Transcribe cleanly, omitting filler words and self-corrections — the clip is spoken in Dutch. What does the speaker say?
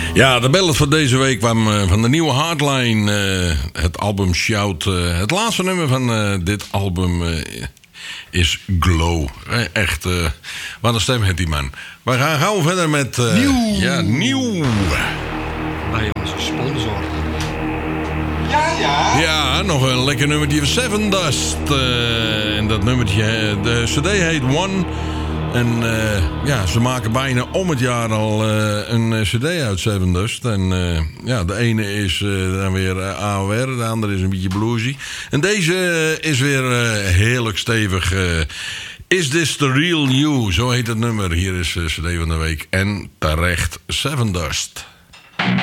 Ja, de ballad van deze week kwam van de nieuwe Hardline. Het album Shout. Het laatste nummer van dit album is Glow. Echt, wat een stem heeft die man. We gaan gauw verder met... Nieuw. Ja, nieuw. Bij onze sponsor. Ja, nog een lekker nummertje van Seven Dust. En dat nummertje, de cd heet One. En ja, ze maken bijna om het jaar al een cd uit Seven Dust. En ja, de ene is dan weer AOR, de andere is een beetje bluesy. En deze is weer heerlijk stevig. Is This The Real You? Zo heet het nummer. Hier is de cd van de week. En terecht Seven Dust.